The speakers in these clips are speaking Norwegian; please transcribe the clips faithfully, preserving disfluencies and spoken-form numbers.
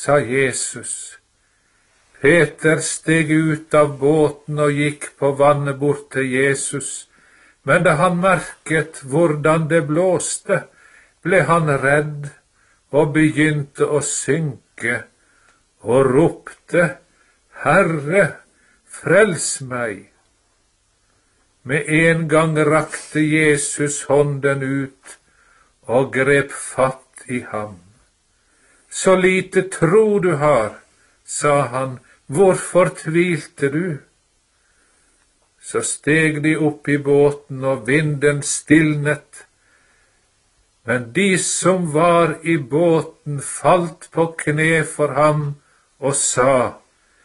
sa Jesus. Peter steg ut av båten og gikk på vannet bort til Jesus, men da han merket hvordan det blåste, ble han redd og begynte å synke og ropte, Herre, frels meg! Med en gang rakte Jesus hånden ut og grep fatt i ham. Så lite tro du har, sa han, hvorfor tvilte du? Så steg de opp i båten, og vinden stilnet. Men de som var i båten, falt på kne for ham og sa,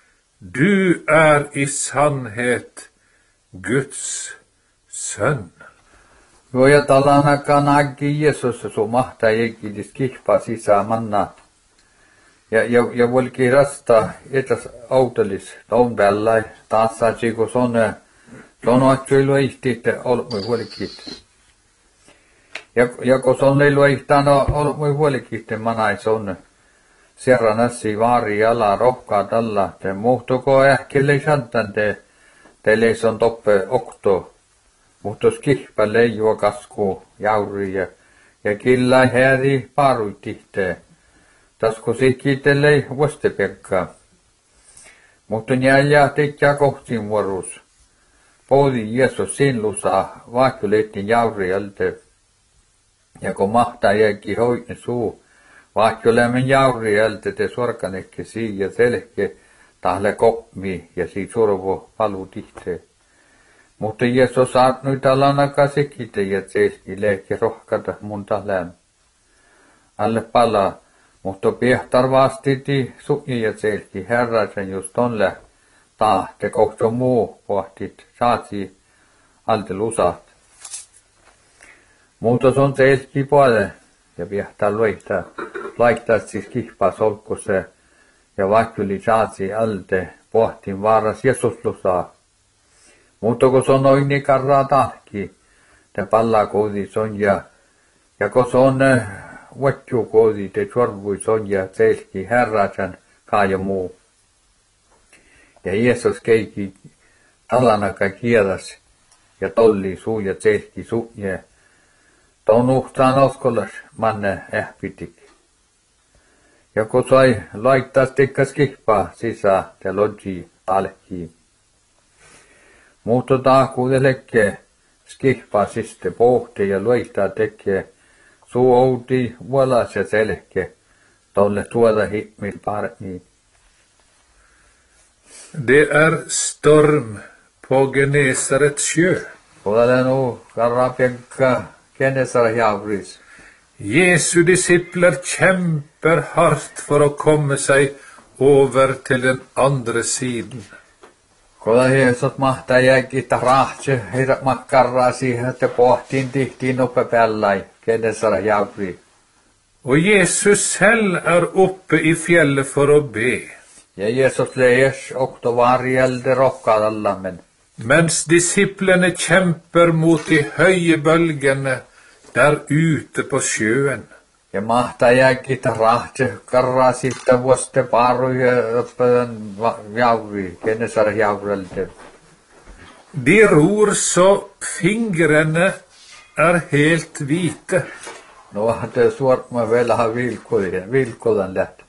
Du er i sannhet Guds sønn. Voijaltalanakaan näki Jeesus su mahtaa jekidis kihpa sisä manna. Ja ja ja volki rasta etas autolis taun päällä taas saatsi kun sonne sono atsuilu ihtitte olmui volkit. Ja ja kun sonne luihtano olmui volkitte manai sonne. Serranassi vaari ala rohkaa tällä te muhtuko ähkille santante teille on toppe okto. Muhtos kihpä leijua kasku jauri ja ja killa häri paruitihte. Tasko sikitellei vuostepekka. Mutta njälja tekkä kohtiin vuorus. Poodi Jeesus sinlusa vaihtolettin jaurialte. Ja kun mahtaa jääkin hoitne suu, vaihtolemen jaurialte te sorkanekki sii ja selke tahle kopmi ja sii survo palu tihte. Mutta Jeesus saat nyt alanaka sekite ja selki lehki rohkata mun tahlään. Alle palaa. Mutta piehtar vastiti suji ja selki herraisen just tonle tahte kohto muu pohtit saatsi alte lusat. Muutos on selki puole ja piehtar loihtaa laittaa siis kihpaa solkkuse ja vaikkuli saatsi alte pohtin vaaras Jeesus lusaa. Mutta kun se on noin karraa tahki, te pallaa koodi on ja ja kun se on Vatju koodi te sorvui sonja selki herrajan kaaja muu. Ja Jeesus keiki talanaka kielas ja tolli suu ja selki suuje. Ton uhtaan oskolas manne ähpitik. Ja kun sai laittaa tekkas kihpaa sisä te lodji alki. Mutta taakuudeleke skihpaa siste pohte ja loittaa tekee Suu outi vuolas ja selke, tolle tuoda himmil parni. Det är storm på Genesarets sjö. Puolella nu karrapiekka Genesaret javris. Jesu discipler kämpar hårt för att komma sig över till den andra sidan. Kolla Jeesus mahtaa jääkin rahtse, heidät makkarraa siihen, että pohtiin tihtiin uppe päällai, Genesaret javri. Och Jesus själv är uppe i fjället för att be. Ja Jeesus lees också varjälde rohkaadallamen. Mens disciplerna kämpar mot de höjebölgerna där ute på sjön. Ja mahtaa jääkin rahtse, karraa sitten vuoste paruja uppen javri, Genesaret javrelde. De ror så fingrarna är helt vita. Nu hade svårt med väl ha villkoren, villkoren lätt.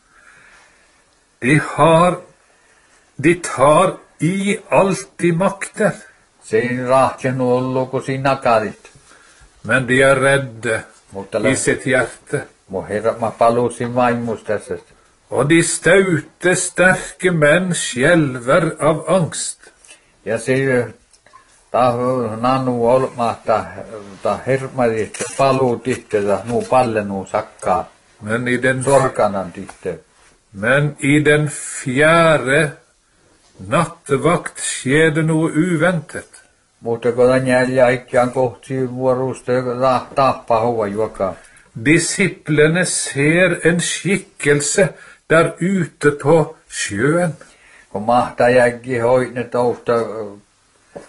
De har, de tar i allt i makter. Siinä rahtsen ollut, kun siinä kadit. Men de är rädda Mutta i sitt hjärta. Mun herra, mä palusin vaimus tässä. Och de stoute, starka män skälver av angst. Ja se ta nanu olmahta ta hermadit paluu tihtellä nu pallenu sakkaa. Men i den, Sorkanan tihte. men i den fjärde nattevakt sker det något uväntat. Mutta kun on jäljä ikään kohti vuorusta tappaa hova juokaa. Disciplerna ser en skickelse där ute på sjön. Kun mahtaa jääkin hoitne tousta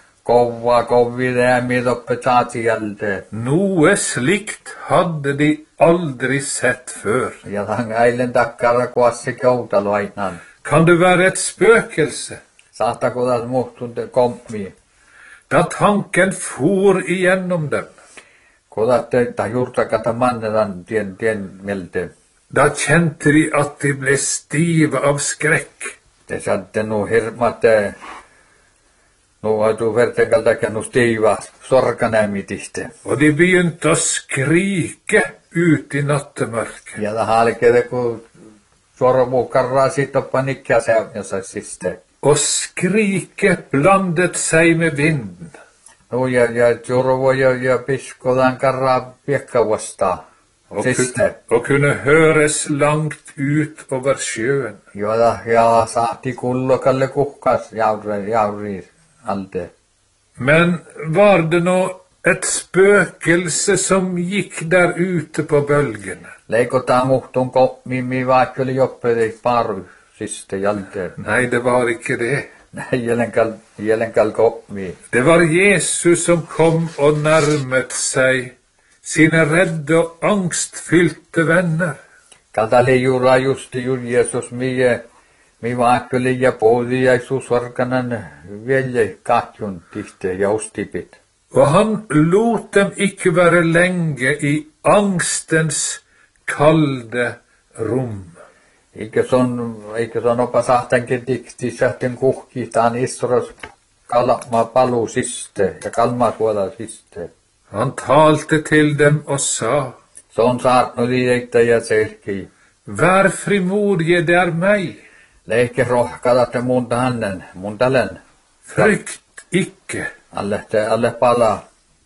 kovaa kovia lämmin oppe saati jälteen. Något slikt hade de aldri sett før. Ja han eilen takkara kuassi koutaloainan. Kan det være et spøkelse? Sahtako taas muhtunte kommi. Da tanken for igjennom dem, Kodatte ta juurtakata manneran tien tien melte. da kjente de at de ble stive av skrekk. Te saatte nu hirmate. Nu har du vertekaltakin nu stiva sorkanämitiste. Og de begynte å skrike ut i nattemørket. Ja da halkede ku sormu karraa sitoppa nikkia seunjassa siste. Og skriket blandet seg med vinden. Nu ja ja sorvo ja ja piskodan karraa piekkavasta. Og, kun, Siste. og kunne høres langt ut over sjøen. Ja da ja saati kullokalle kuhkas jauri jauri alde. Men var det nå et spøkelse som gikk der ute på bølgene? Leikotaan muhtun kommi mi vaikkeli joppede paru siste jalde. Nei, det var ikke det. Nei jelenkal jelenkal kommi. Det var Jesus som kom og nærmet seg sine redde og angstfylte venner. Katali jura justi jur Jesus mie mi vaikkeli ja poodi ja susorkanan velje katjun tihte ja ustipit. Og han lot dem ikke være lenge i angstens kalde rom. Eikä son, eikä son opa sahtankin dikti sähten kuhkitaan isros kalma palu siste ja kalma kuola siste. Han talte til dem og sa, Se on saanut liiktä ja selki. vær frimodige, det er meg. Leikki rohkatatte mun hänen, mun tälen. Frykt ikke. Alle, te, alle pala.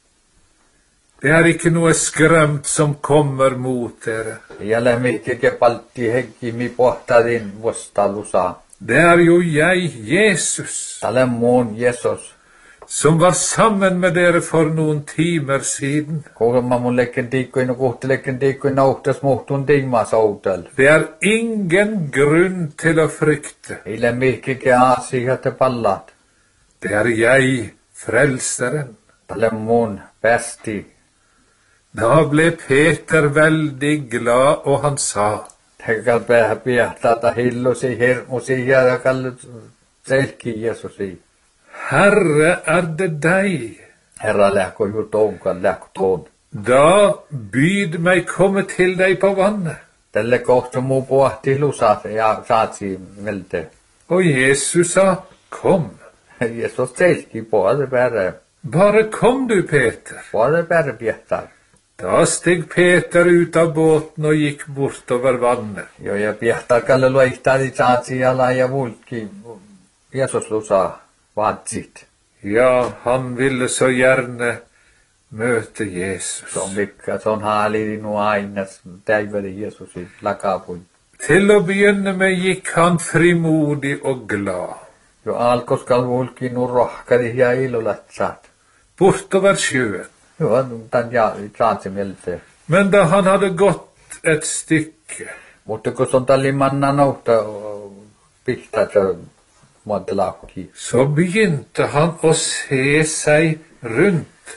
Det er ikke noe skremt som kommer mot dere. Jälle mikkike paltti hekki mi pohtadin vuostalusa. Det er jo jeg, Jesus, Tälle muun Jesus. som var sammen med dere for noen timer siden. Kuulemma mun lekken tiikkoin, kuhti lekken tiikkoin nauhtas muhtun timmas outel. Det er ingen grunn til å frykte. Ille mikkike aasihatte pallat. Det er jeg, frelseren. Tälle muun päästi. Da ble Peter veldig glad, og han sa, Tekal päähä piehtata hillusi hirmusi ja kall selki Jeesusi. Herre, er det deg? Herra lähkö ju tounkan lähktoon. Da byd meg komme til deg på vannet. Tälle kohta muu pohti lusat ja saatsi melte. Og Jesus sa, kom. Jeesus selki puolelle päälle. Bare kom du, Peter. Puolelle päälle piehtar. Da steg Peter ut av båten og gikk bortover vannet. Jo ja piehtar kalle luihtari saatsi jala ja vulki. Jeesus lusa vaatsit. Ja, han ville så gjerne møte Jesus. Se on mikka, se on haali nu aina täiveli Jeesusi lakapui. Til å begynne med gikk han frimodig og glad. Jo alkoskal vulki nu rohkari ja ilulatsat. Bortover sjøen. Jo, tämän ja saatsi melte. Men da han hadde gått et stykke, Mutta kun se on tällä manna nouhta pihtaa se muotelakki. så begynte han å se seg rundt.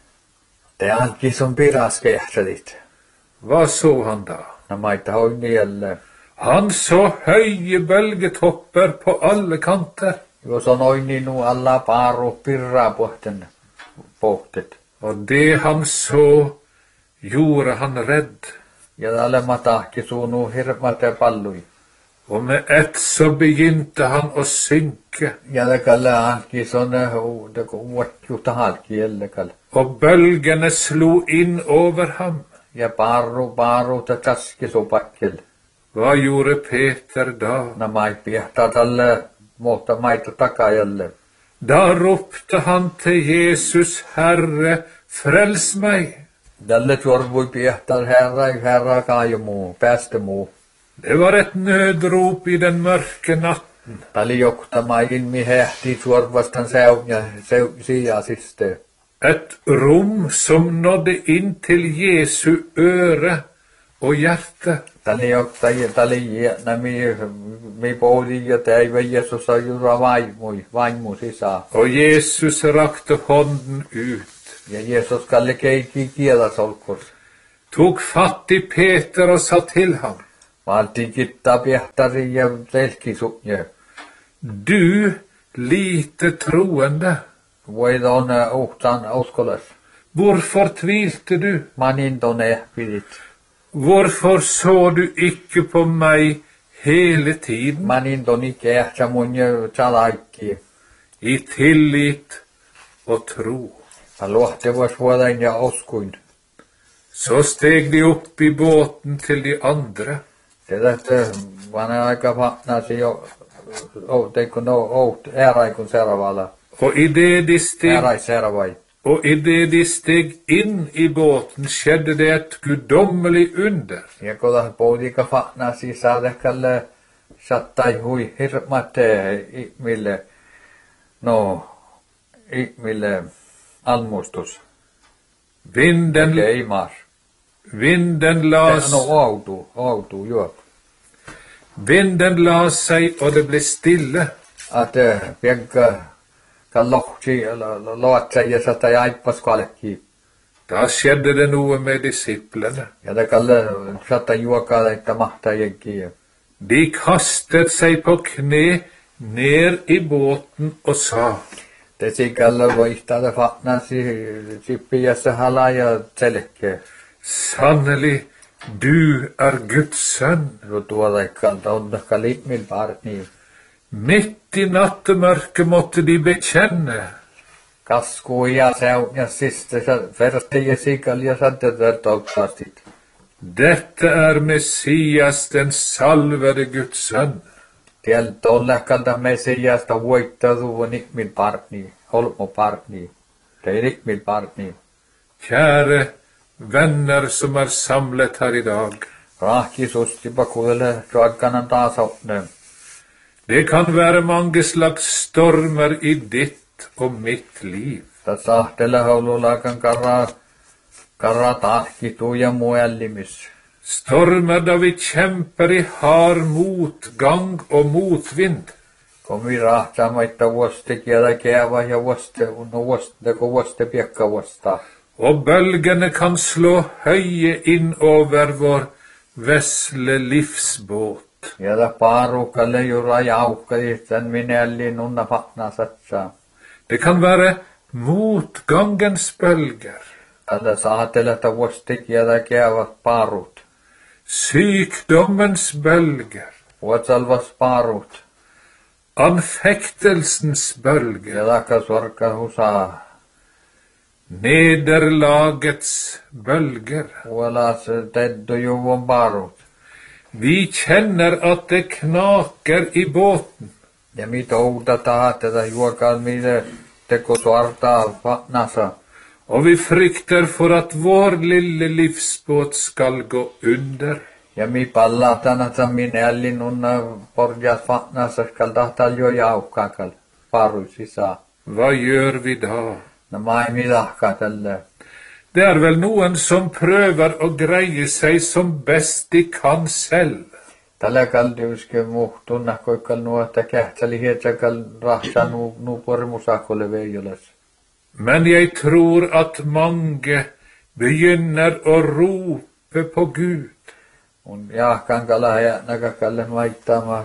Te alki sun piraskehtsadit. Hva så han da? Nämä ei hoi nielle. Han så høye bølgetopper på alle kanter. Jos on oini nu alla paaru pirraa pohten pohtet. Og det han så, gjorde han redd. Ja tälle matahki suunu hirmate pallui. Og med ett så begynte han å synke. Ja det kalle alki sonne det uotjuta halki elle kalle. Og bølgene slo inn over ham. Ja paaru paaru ta taski su pakkel. Hva gjorde Peter da? Nämä ei piehtaa tälle muuta maita takajalle. Da ropte han til Jesus, Herre, frels meg. Tälle torvui piehtaa herra, herra kaimu, päästä muu. Det var et nødrop i den mørke natten. Tälle joktama ilmi hehti suorvastan seunja, sija siste. Et rom som nådde inn til Jesu øre og hjerte. Tälle joktaja, tälle jäänä mi, mi poudi ja teivä Jeesus on jura vaimui, vaimu sisä. Og Jesus rakte hånden ut. Ja Jeesus kalle keikki kielasolkurs. tog fatt i Peter och sa till ham: Malti kitta pehtari ja selkisutje. Du lite troende, Voidon ohtan uskolas. hvorfor tvilte du? Manindone pidit. Hvorfor så du ikke på meg hele tiden? Manindon ikke ehtsa munje talaikki. I tillit og tro. Han lohti vois vuodain ja oskuin. Så steg de opp i båten til de andre, Tätä vanha aika patnasi jo teikun out eräikun seuraavalla. og idet de steg, Eräi seuraavai. og idet de steg inn i båten, skjedde det et guddommelig under. Ja kun poudika patnasi saadekalle sattai hui hirmate ihmille no ihmille almustus. Vinden, Ei mar. vinden la, No autu, autu juok. vinden la seg, og det ble stille. At piekka kallohti loatsa ja sattai aippas kalekki. Da skjedde det noe med disiplene. Ja det kalle sattai juokaa että mahtaa jekki. De kastet seg på kne ned i båten og sa: Tesi kalle vaihtaa fatnasi sippiässä halaja selkeä. Sannelig, du er Guds sønn. Tuolla kalta on kalimmin parni. Midt i nattemørket måtte de bekjenne: Kasku ja seu ja siste versti ja sikal ja sadde vertaukastit. dette er Messias, den salvede Guds sønn. Tiel tolla kalta mesiasta voittaa tuon ikmin parni. Holmo parni. Tei ikmin parni. Kjære venner som er samlet her i dag. Rahki susti pakuudelle ruokkanan taas otne. Det kan være mange slags stormer i ditt og mitt liv. Tässä ahtella haululakan karra karra tahkituu ja muellimis. Stormer da vi kjemper i hard motgang og motvind. Kun vi rahtaamatta vuoste kielä käävä ja vuoste no vuoste kun vuoste piekka vuosta. Og bølgene kan slå høye inn over vår vesle livsbåt. Ja da paarukalle jura jaukkali sen minelli nunna patna satsa. Det kan være motgangens bølger, Tällä saatella että vuoste kielä käävä paarut. sykdommens bølger, Vuotsalvas paarut. anfektelsens bølger, Ja lakka sorka husaa. nederlagets bølger. Vuolas teddo juvon paarut. Vi kjenner at det knaker i båten. Ja mit outa tahteta juokal mille teko suartaa patnasa. Og vi frykter for at vår lille livsbåt skal gå under. Ja mi pallatana ta minelli nunna porjas patnasa skal tahtal jo jaukkakal. Paru sisa. Hva gjør vi da? No mai midahka tälle. Det er vel noen som prøver å greie seg som best de kan selv. Tällä kaldiuske muhtunna koikal nuota kähtsäli hietsakal rahsa nu, nu pormusakolle veijolas. Men jeg tror at mange begynner å rope på Gud. Un jahkan kala jäänäkäkalle maittama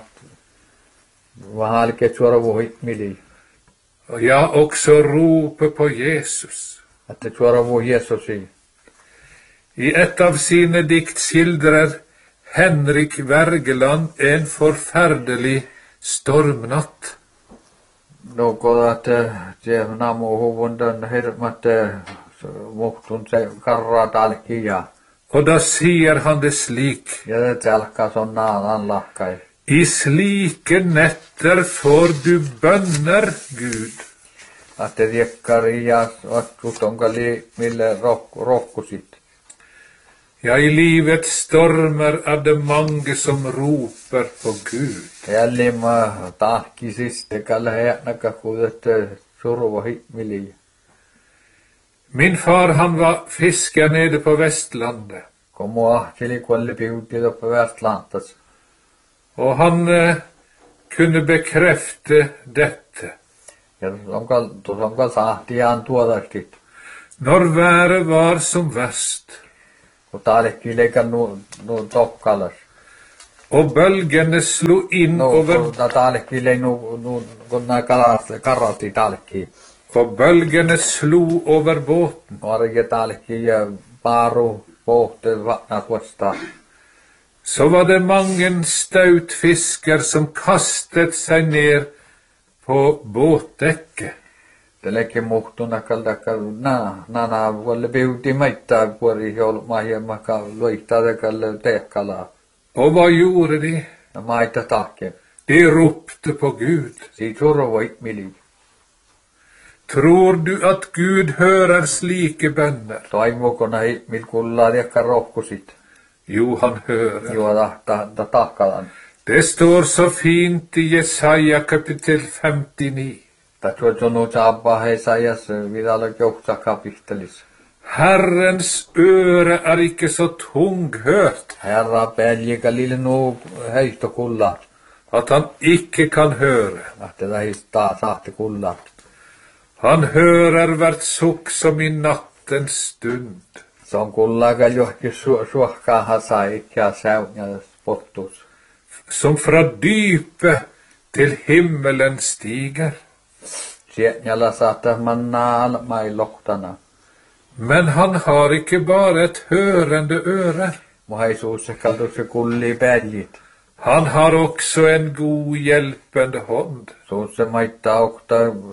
vahalke suora vuhitmili. Og ja, også rope på Jesus. Että suora vuh Jesusi. I et av sine dikt skildrer Henrik Wergeland en forferdelig stormnatt. No kodat se namu huvundan hirmat muhtun se karra talkia. Og da sier han det slik: Ja det alkaa sonna anlahkai. I slike netter får du bønner, Gud. Att det diekkari ja vastutongali mille rohkusit. Ja, i livets stormer er det mange som roper på Gud. Jällima tahkisiste kalle jäänäkä kuudet survo hitmili. Min far, han var fisker nede på Vestlandet. Komu ahtili kuolli piutti toppe Vestlantas. Og han eh, kunne bekrefte dette. Ja tuonkal tuonkal sahtiaan tuodastit. Når været var som verst, Og talekki leikka nu, nu tokkalas. Og bølgene slo inn No, over, da talekki leik nu, nu, kun nää karratti talekki. og bølgene slo over båten. Norge talekki ja paru pohte vatnat vasta. Så var det mange stautfisker som kastet seg ned på båtdekket. Det leikki muhtuna kaldakal na, na, na, volle biuti maittaa puori hiol mahia maka loita dekalle tekala. Og hva gjorde de? Ja maita takke. De ropte på Gud. Si turvoit mili. Tror du at Gud hører slike bønner? Toimukona hi mil kullaa tiekka rohkusit. Jo, han hører. Joo ta, ta, ta takkalan. Det står så fint i Jesaja kapittel femtini. Ta tuotunu saabba Hesajas vidala johta kapittelis. Herrens øre er ikke så tunghørt Herra peljika lille nu heitto kulla. at han ikke kan høre. Lähtee lähistää sahti kulla. Han hører hvert sukk som i nattens stund. Se on kullaakaan johonkin su suohkaan hasa ikää säynä spottus. Som fra dypet til himmelen stiger. Sietnjalla saattaa mannaa almai lohtana. Men han har ikke bare et hørende øre. Muhaisuus kaldu se kulli päljit. Han har også en god hjelpende hånd. Suus se maittaa okta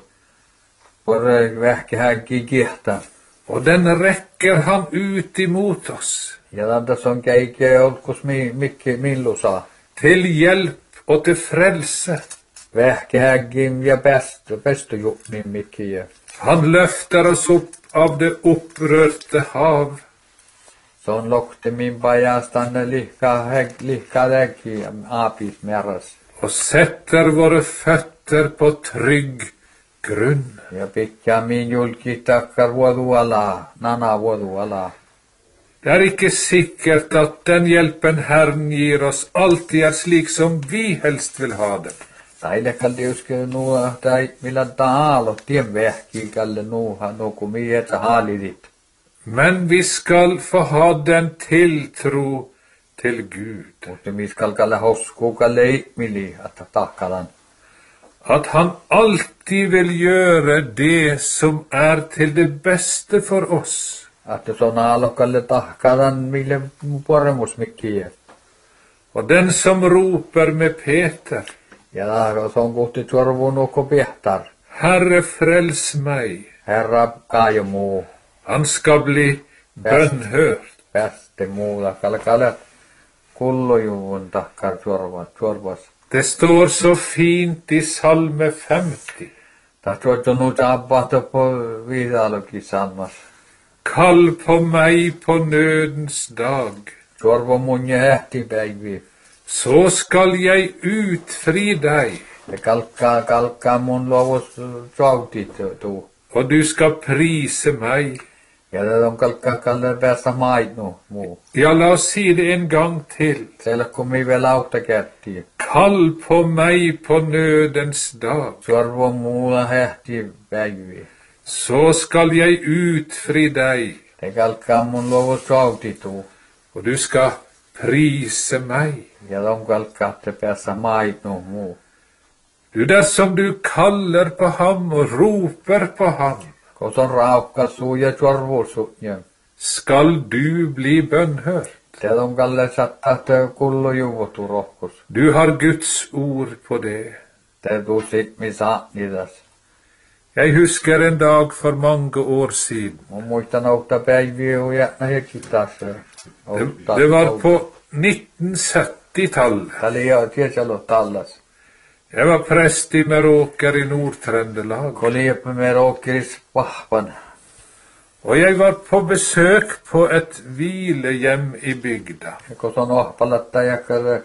Porre vähkihäkki kiehtä. Og den rekker han ut imot oss. Ja lantas on keike olkus mi, mikki millusa. Til hjelp og til frelse. Vähkihäkkin ja pestu, pestujupmin mikki. Han løfter oss opp av det opprørte hav. Se on lokti min pajastan lihka häk, lihka räkki aapis meras. Og setter våre føtter på trygg grunn. Ja pikkä min julki takkar vuodualaa, nana vuodualaa. Det er ikke sikkert at den hjelpen Herren gir oss alltid er slik som vi helst vil ha den. Taile kalli uske nuo, tai millä taalo tien vähki kalle nuuha, nuku miettä haalidit. Men vi skal få ha den tiltro til Gud. Mutta miskal kalle hosku kalle ikmili, että takkalan. At han alltid vil gjøre det som er til det beste for oss. Että se on aalokalle tahkalan mille poremus mikkiä. Og den som roper med Peter, Ja se on kohti sorvun ukko piehtar. Herre, frels meg, Herra kaajo muu, han skal bli bønnhørt. pääste muuta kalle kalle kullojuvun takkar sorvas, sorvas. Det står så fint i Salme femti. Tahtoit on nyt abbata på vidalokin sammas. Kall på meg på nødens dag, Sorvo mun ja hähtipäivi. så skal jeg utfri deg, Ja kalkkaa, kalkkaa mun luovus sautit tuu. og du skal prise meg. Ja tätä on kalkkaa kalle päästä maitnu muu. Ja, la oss si det en gang til. Siellä kun mi vielä auta kättiin. Kall på meg på nødens dag, Sorvo muuta hähtipäivi. så skal jeg utfri deg, Ja kalkkaa mun luovus sautit tuu. og du skal prise meg. Ja on kalkkaa te päästä maitnu muu. Du, dersom du kaller på ham og roper på ham, Kos on raukka suu ja sorvusu. Ja skal du bli bønnhørt. tätä on kalle sattaa te kullojuvutu rohkus. Du har Guds ord på det. Te tuu sit mi saatnidas. Jeg husker en dag for mange år siden. Mä muistan auttaa päiviä ja jätnä hekin taas. Det, det var på nitten sytti-tallet. Tää oli jo tiesalo tallas. Jeg var prest i Meråker i Nord-Trøndelag. Kolieppe med råkeris vahvan. Og jeg var på besøk på et hvilehjem i bygda. Kun se on ohpalatta jakkar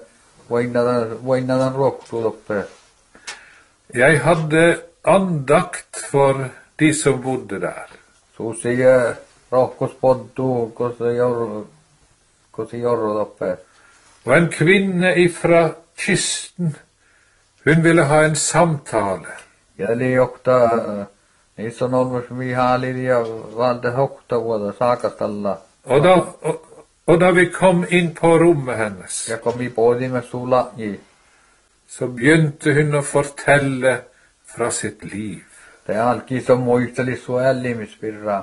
voinnadan ruokkutuloppe. Jeg hadde andakt for de som bodde der. Suusi ja rohkuspoddu, kun se jorru, kun se jorruloppe. Og en kvinne ifra kysten, hun ville ha en samtale. Ja eli jokta, niissä on ollut vihaalid ja valde hokta vuoda saakastalla. Og da, og, Og da vi kom inn på rommet hennes, Ja kami podimme sulla i. så begynte hun å fortelle fra sitt liv. Te alki som muisteli sua älimispirra.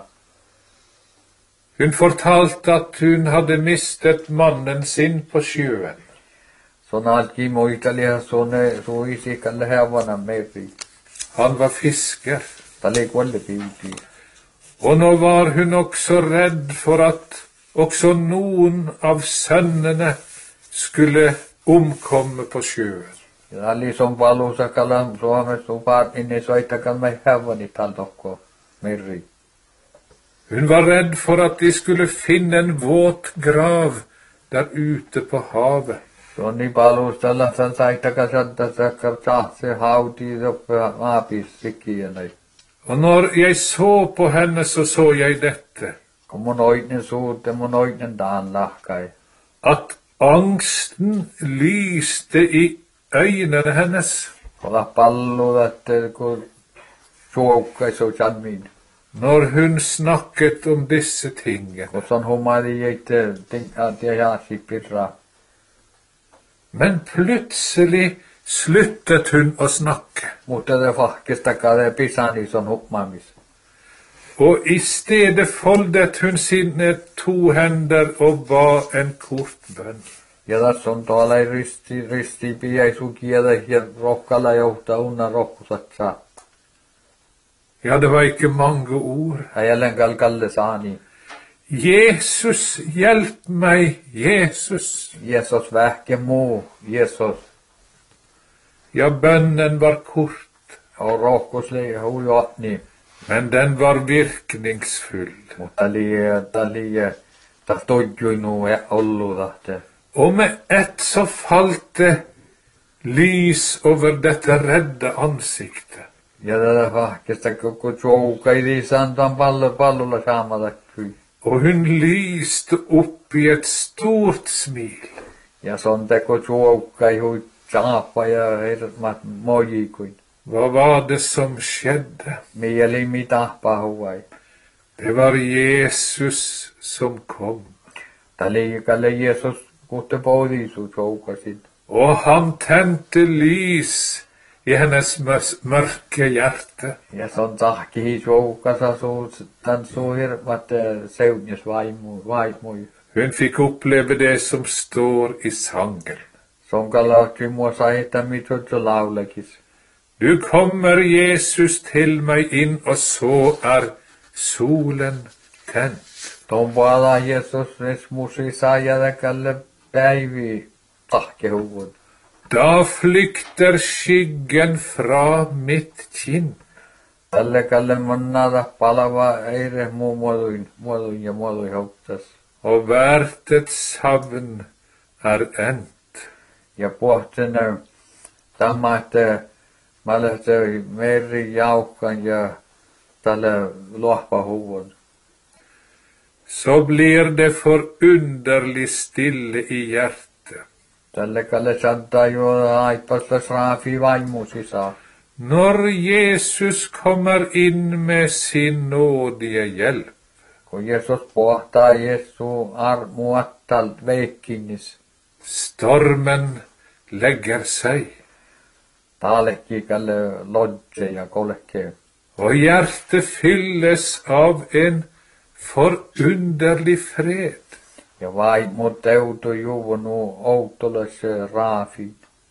Hun fortalte at hun hadde mistet mannen sin på sjøen. Son alki muisteli sone suisi kalle heavana meri. Han var fisker. Tali kuolle piuti. Og nå var hun også redd for at også noen av sønnene skulle omkomme på sjøen. Ja ali som paluusa kalam Suomessa supaat inni soittakan me heavani taldokko meri. Hun var redd for at de skulle finne en våt grav der ute på havet. Sonni paluustalla san saittaka sadda sakkar tahtse hauti doppe maapis sikienai. Og når jeg så på henne, så så jeg dette, Kun mun oitnen suutte mun oitnen daan lahkai. at angsten lyste i øynene hennes Kolla pallu että kun suokkai so chanmin. når hun snakket om disse tingene. Kun son humali jeitte ting at ja jaasi pirra. Men plutselig sluttet hun å snakke, Mutta det fakista kade pisani son hupmamis. og i stedet foldet hun sine to hender og ba en kort bønn. Ja tässä on tuolla risti risti piäi sukieda ja rokkala johta unna rokkusatsa. Ja, det var ikke mange ord. Ajalen kalkalle saani. Jesus, hjelp meg, Jesus. Jesus vähke muu, Jesus. Ja, bønnen var kort, Og rohkusli hujuatni. men den var virkningsfull. Mutta li tali ta tojjui nu ja ollu tahte. Og med ett så falt det lys over dette redde ansiktet. Ja tätä fakista koko joukai liisantan pallo pallolla saamata kyi. Og hun lyste opp i et stort smil. Ja son teko joukai hui saapa ja hermat mojikuin. Hva var det som skjedde? Mieli mitä pahuai. Det var Jesus som kom. Tali kalle Jesus kutte poodisu joukasin. Og han tente lys i hennes møs- mørke hjerte. Ja son tahki joukasa suu tän suu hirmat seunjes vaimu vaimui. Hun fikk oppleve det som står i sangen. Son kalahti mua saita mitotso laulekis. Du kommer, Jesus, til meg inn, og så er solen tent. Ton puolella Jesus resmusi saajada kalle päivi tahkehuvun. Da flykter skyggen fra mitt kinn, Tälle kalle mannada palava eire muu muoduin, muoduin ja muoduin hauttas. og hvert et savn er endt. Ja pohtene tämä, että mä lähtee meri jauhkan ja tälle lohpahuvun. Så blir det forunderlig stille i hjertet. Tälle kalle saattaa jo aipasta raafi vaimu sisään. Når Jesus kommer inn med sin nådige hjelp, Kun Jeesus pohtaa Jeesu armuattalt veikkinnis. stormen legger seg, Taalekki kalle lodje ja kolke. og hjertet fylles av en forunderlig fred. Ja vaimu teutu juvunu outolas raafin.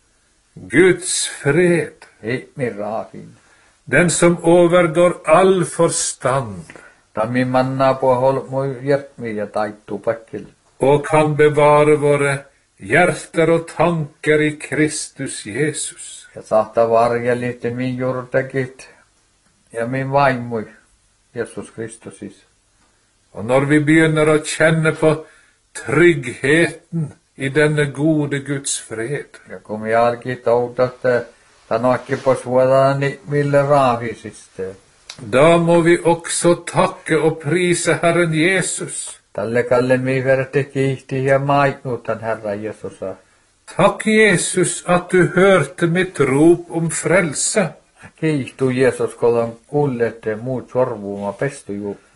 Guds fred, Ihmi raafin. den som overgår all forstand, Tammi manna på holmu hjertmi ja taittu pakkil. og kan bevare våre hjerter og tanker i Kristus Jesus. Ja saattaa varjeli min juurtekit ja min vaimui Jesus Kristusis. Og når vi begynner å kjenne på tryggheten i denne gode Guds fred, Ja kun me alki toutatte tanokki po suodani mille raafisiste. da må vi også takke og prise Herren Jesus. Tälle kalle mi verte kiihti ja maitnuutan Herra Jeesusa. Takk, Jesus, at du hørte mitt rop om frelse. Kiihtu Jeesus kolon kullette muut sorvuuma pestu ju mai.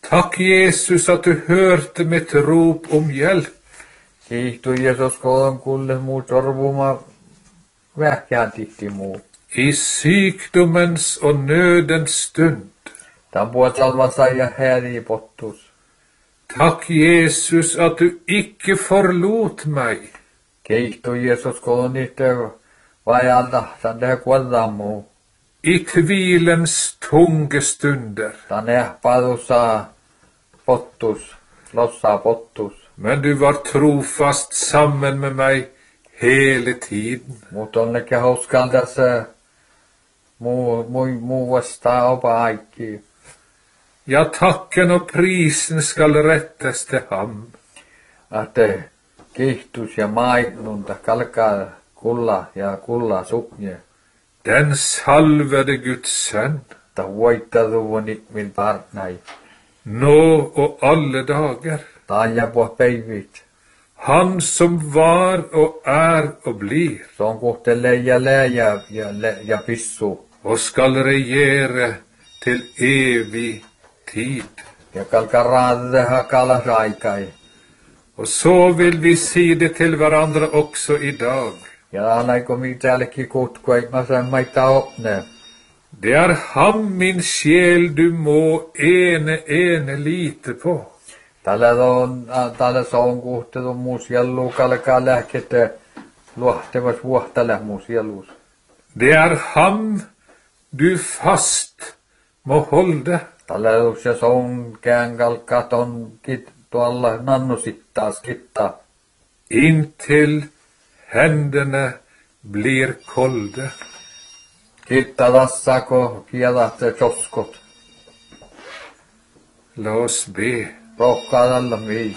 Tack Jesus att du hörde mitt rop om hjälp. Kiitos Jeesus, kun on kuulle muu sorvuma vähkään tihti muu. I sykdomens och nödens stund. Tämän puhut salvassa ja häri pottus. Tack Jesus att du icke förlåt mig. Kiitos Jeesus, kun on niitä vajalta, sen tehdä kuollaan muu. I tvilens tunga stunder. Tämän ehpadussa pottus, lossaa pottus. Men du var trofast sammen med mig hela tiden. Mutta onnekin hauskaltas muu, muu, muu vastaa opa aikki. Ja tacken och prisen skall rättas till ham. Että kiihtus ja mainunta kalkaa kulla ja kulla sukje. Den salvade Guds son. Ta voittaduvoni min partnai. Nå och alla dagar. Taja på päivit. Han som var och är och blir. Se on kohtelee ja läjä ja, lä, ja pissu. Och skall regera till evig tid. Ja kalkaa raadata hakalas aikai. Och så vill vi se det till varandra också idag. Ja anaiko mitäällekin kutkui, mä sain maita opne. Det är han min själ du må ene ene lite på. Tällä on, tällä se on kuhtelu muu sielu kalkaa lääkete luohtevas vuohtele muu sielus. Det är han du fast må hålla. Tällä se on kään kalkaa ton kit tuolla nannusittaa skittaa. Intill händerna blir kolda. Kitta tassako kielat kioskot. Låt oss be. Rohkaa alla mig.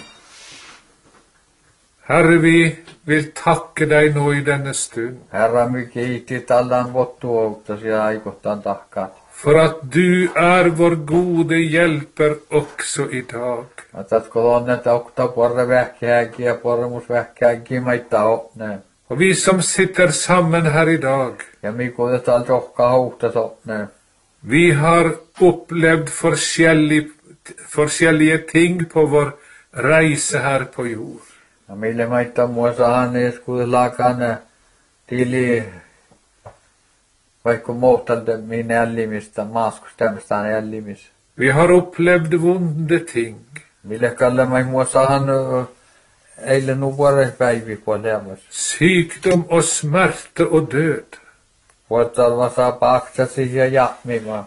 Herre, vi vill tacka dig nu i denna stund. Herra, mi kiitti tallan vottuoutas ja aikohtaan tahkaa. För att du är vår gode hjälper också idag. Otatko onnet aukta porre vähkääkin ja porremus vähkääkin maita opne. Och vi som sitter samman här idag. Ja mi kuutetaan johkaa hauhtas opne. Vi har upplevt forskjellige ting på vår reise här på jord. Ja mille maita muosahan ees kuutelaakaan tili vaikka muutalta min ällimistä maaskustamista ällimis. Vi har upplevt vonda ting. Mille kalle mai muosahan eilen nuore päivi på lämmas. Sykdom och smärta och död. Vuotalva saa paksasi ja jatmima.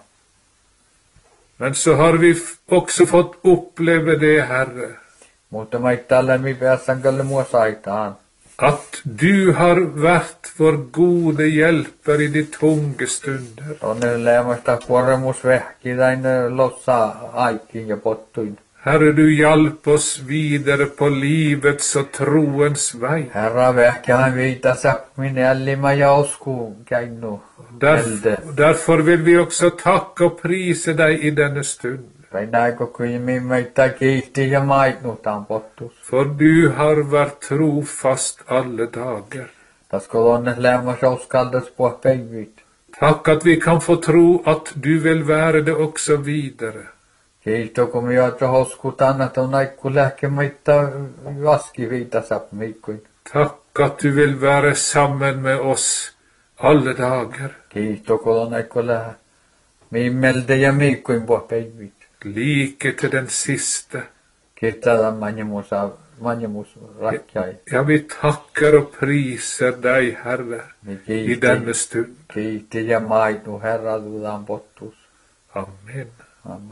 Men så har vi också fått uppleva det, Herre. Mutta maita lämmi päässän kalle muosaitaan. Att du har varit vår gode hjälper i de tunga stunder. Onne lämmästä kuoremus vähki näin lossa aikin ja pottuin. Herre, du hjälp oss vidare på livets och troens väg. Herra vähkään viita sakmin ällima ja osku käinnu. Därför, därför vill vi också tacka och prisa dig i denna stund. Päinäikö kuimi meitä kiitti ja maitnutaan pottus. För du har varit trofast alla dagar. Tasko onne lämmäs oskaldas på päivit. Tack att vi kan få tro att du vill vara det också vidare. Kiito kun mi oot hoskutaan, että on aikku lääke meitä vaski viita sapmiikkuin. Tack att du vill vara samman med oss alla dagar. Kiito kun on aikku lää. Mimmelde ja miikkuin på päivit. Lika till den sista. Kiittää manjemus, manjemus rakjai. Ja, vi tackar och prisar dig, Herre, i denna stund. Kiitti ja maitnu, Herra, tuodaan pottus. Amen. Amen.